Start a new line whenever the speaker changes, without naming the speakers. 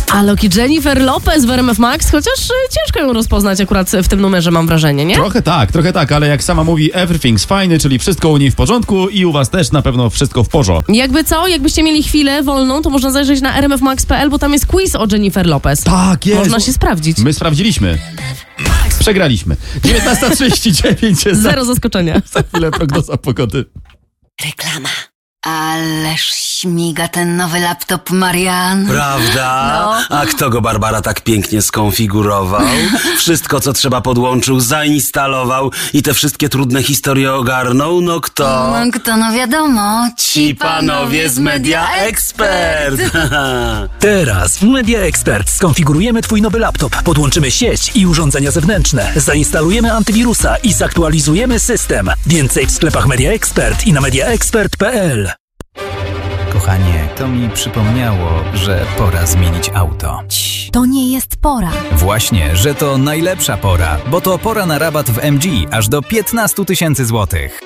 A Loki Jennifer Lopez w RMF Max, chociaż ciężko ją rozpoznać akurat w tym numerze, mam wrażenie, nie?
Trochę tak, ale jak sama mówi, everything's fine, czyli wszystko u niej w porządku i u was też na pewno wszystko w porządku.
Jakby co, jakbyście mieli chwilę wolną, to można zajrzeć na rmfmax.pl, bo tam jest quiz o Jennifer Lopez.
Tak, jest.
Można się sprawdzić.
My sprawdziliśmy. Przegraliśmy. 19:39.
Zero zaskoczenia.
Za chwilę prognoza pogody.
Reklama. Ależ śmiga ten nowy laptop, Marian.
Prawda?
No.
A kto go, Barbara, tak pięknie skonfigurował? Wszystko, co trzeba, podłączył, zainstalował i te wszystkie trudne historie ogarnął? No kto?
No kto, no wiadomo.
Ci panowie z Media Expert.
Teraz w Media Expert skonfigurujemy Twój nowy laptop, podłączymy sieć i urządzenia zewnętrzne, zainstalujemy antywirusa i zaktualizujemy system. Więcej w sklepach Media Expert i na mediaexpert.pl.
Kochanie, to mi przypomniało, że pora zmienić auto.
To nie jest pora.
Właśnie, że to najlepsza pora, bo to pora na rabat w MG aż do 15 000 złotych.